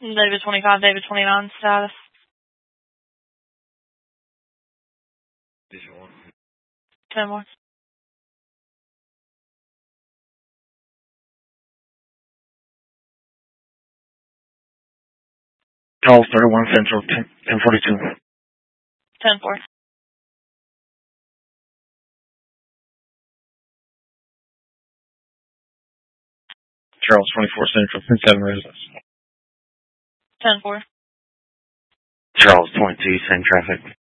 David 25, David 29 status. Visual 1. 10 more. Charles 31 Central, 1042. 10-4. Charles 24 Central, 10-7 residence. 10-4. Charles 22, same traffic.